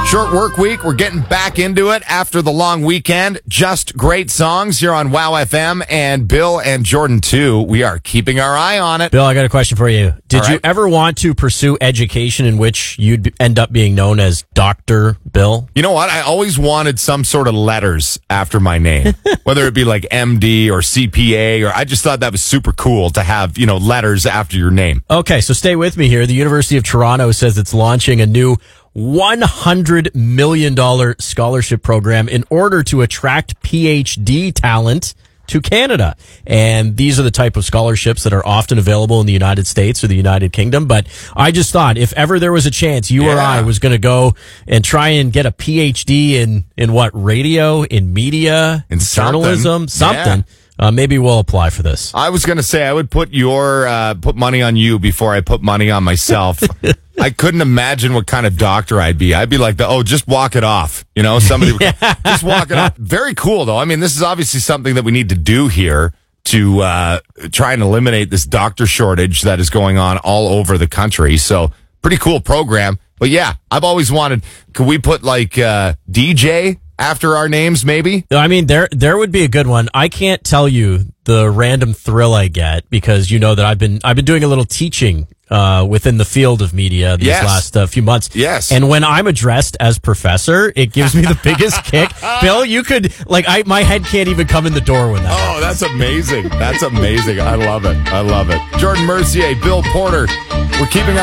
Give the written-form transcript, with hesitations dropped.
Short work week. We're getting back into it after the long weekend. Just great songs here on WOW FM. And Bill and Jordan, too, we are keeping our eye on it. Bill, I got a question for you. Did you ever want to pursue education in which you'd end up being known as Dr. Bill? You know what? I always wanted some sort of letters after my name, whether it be like MD or CPA, or I just thought that was super cool to have, letters after your name. Okay, so stay with me here. The University of Toronto says it's launching a new $100 million scholarship program in order to attract PhD talent to Canada. And these are the type of scholarships that are often available in the United States or the United Kingdom. But I just thought if ever there was a chance you or I was going to go and try and get a PhD in what, radio, in media, in journalism, something. Maybe we'll apply for this. I was going to say I would put put money on you before I put money on myself. I couldn't imagine what kind of doctor I'd be. I'd be like, just walk it off. Somebody would just walk it off. Very cool, though. I mean, this is obviously something that we need to do here to try and eliminate this doctor shortage that is going on all over the country. So pretty cool program. But yeah, I've always wanted, could we put like DJ after our names, maybe? I mean, there would be a good one. I can't tell you the random thrill I get because you know that I've been doing a little teaching within the field of media these last few months. Yes. And when I'm addressed as professor, it gives me the biggest kick. Bill, you could my head can't even come in the door when that happens. Oh, that's amazing. That's amazing. I love it. Jordan Mercier, Bill Porter. We're keeping